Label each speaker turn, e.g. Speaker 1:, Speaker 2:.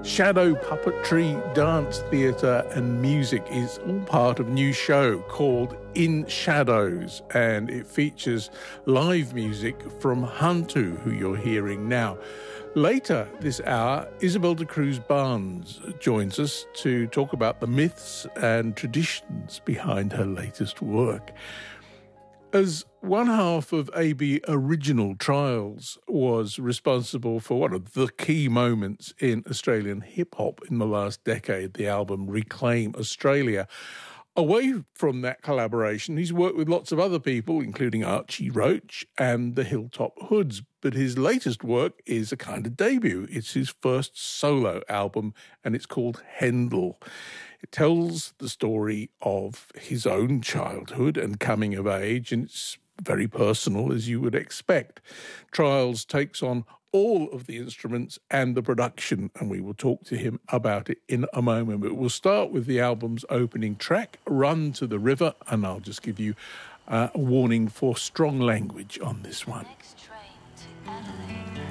Speaker 1: Shadow puppetry, dance, theatre and music is all part of a new show called In Shadows, and it features live music from Hantu, who you're hearing now. Later this hour, Isabel de Cruz Barnes joins us to talk about the myths and traditions behind her latest work. As one half of AB Original Trials was responsible for one of the key moments in Australian hip-hop in the last decade, the album Reclaim Australia. Away from that collaboration, he's worked with lots of other people, including Archie Roach and the Hilltop Hoods, but his latest work is a kind of debut. It's his first solo album, and it's called Hendel. It tells the story of his own childhood and coming of age, and it's very personal, as you would expect. Trials takes on all of the instruments and the production, and we will talk to him about it in a moment. But we'll start with the album's opening track, Run to the River, and I'll just give you a warning for strong language on this one.
Speaker 2: Next train to Adelaide.